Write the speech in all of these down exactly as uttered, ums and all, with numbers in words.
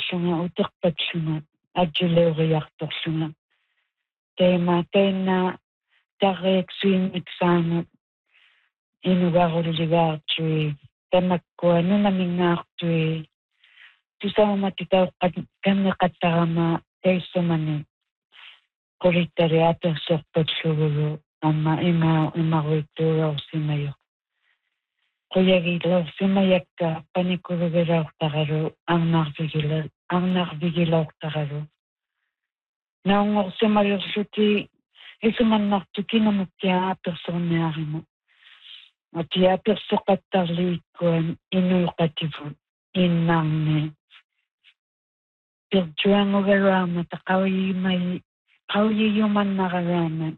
taruarlunga uterpatsunga adjuleuriartorlunga teema teena tarreeksuimiksaanut inugarulligaartui tamakkua nunamingaartui tusaamatittauqqat kanneqattarama teissumani qulittari atersorpatllugulu amma ima imaruittuuorsimayo quyagilorsimayakka panikulugilaortaralu arnarvigila arnarvigilaortaralu naungorsimalerluti isumannartu kinamukkia apersorniarima atia apersoqattarliikkuan inuuqativut innarni pirjuangugaluarma taqauyimai qauyiyumannaraluarma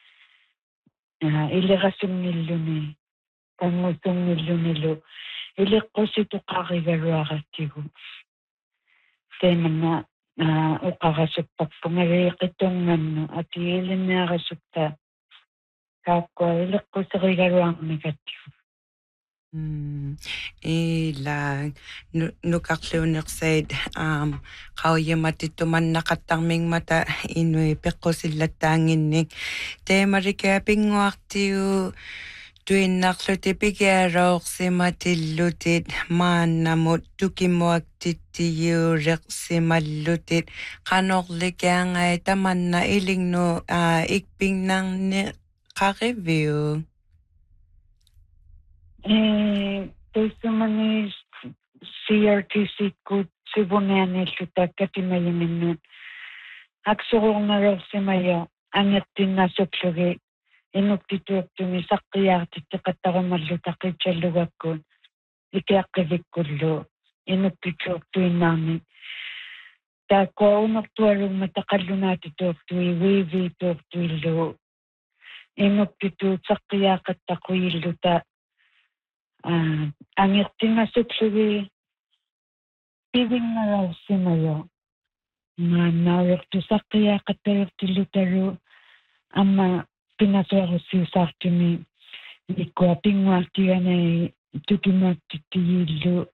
ilirasungilluni qangusungillunilu iliqqusituqarigaluarattigu teemanna uqarasuppakpungaviiqitungannu atiilinniarasutta kaakkua iliqquserigaluarmikattigu Mm. Ila nukarluunersaid um qauyamattittumannaqattarming mata inui peqqusillattaanginnik teemarika pinguartiu tuinnarluti pikiaroorsimatillutit maannamut tukimuaktittigiureqsimallutit qanorlikaangai tamanna ilingnu ikpingnarni qariviu Eh, teissumani C R T C-kut sivunianilluta katimayiminnuut aksururnerorsimayo angertinnassuklugi inuktituuktumi saqqiyaartitteqattarumallu taqitsallugakkun ikiaqqivиккуллу inuktituuqtuinnaarni taakkua unertualugma taqallunaatituuqtui wiivituuqtuillu inuktituut saqqiyaaqattaquilluta angertinnassuklugi pivinnerorsimayo maannaawertu saqqiyaaqattalertillutalu amma pinasuarussiusaartumi ikkua pinguartiganai tukimuaktittigillu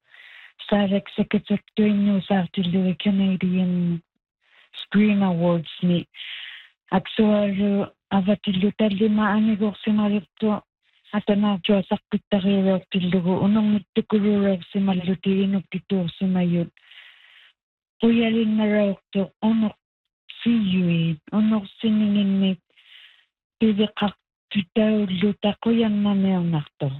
saareksakatsektuinnuusaartillugi Canadian Screen Awards ni aksualu avatillu tallima anigorsimalertu atanaartua saqqittariuleortillugu unermittukuluuleorsimalluti inuktituursimayut quyalinnerortu unersiui unersininginnik piviqartutaulluta quyannameernartor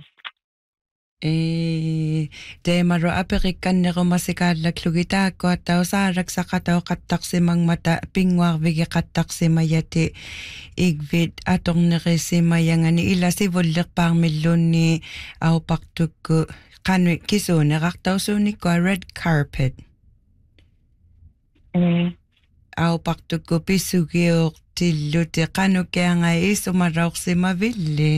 Eh, teemaru aperikannerumasikaallaklugi taakkua tausaaraksaqatauqattarsimangmata pinguarvigiqattarsimayati igvit atornerisimayangani ilasivullerpaarmilluunni aupartukku qanu kisuunerartausuunikkua red carpet eh aupartukku pissugiortilluti qanukiangai isumaraorsimavilli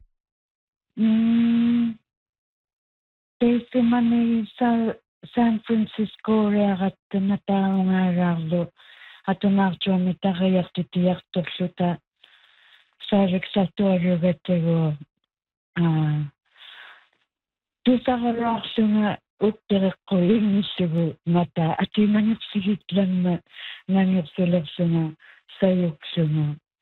mm teissumani San Francisco reaqattana taungaaraarlu atunaartuami tariartitiartorluta saaviksartualugattagu ah tusaralaarlunga uttereqquinnissugu mata atimangersigitlamma nangersulersunga sayuksunga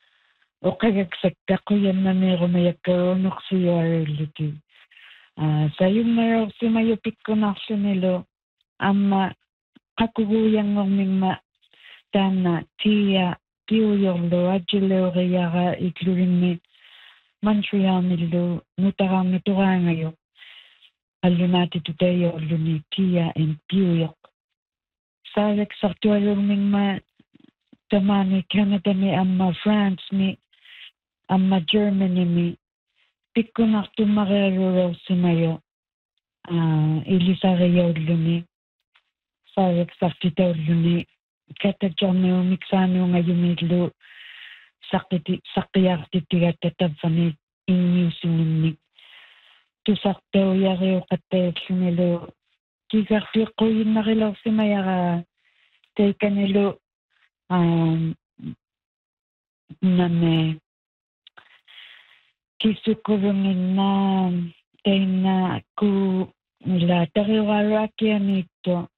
oqagaksaktaquyannameerumayakkaruunersiuarulluti sayumnerorsimayu pikkunarlunilu amma qakuguuyangormingma taanna tia piuyorlu adjuleuriara ikluginni Montrealnillu nutaraarmi turaangayu allunaatitutayorluni tia en piuyorq saaveksartualugmingma tamani Canadani amma France-ni amma Germany-mi pikkunartummarialulorsimayo ilisariyolluni saaveksartitaulluni katajorniumiksaaniungayumillu saqqiti saqqiyaartittigatta tavvani inniusinginnik tusartauyariuqattayallunilu kigarfiiqquyinnarilersimayara taikanilu name kisukurunginna teina ku ila tariuaruakianittu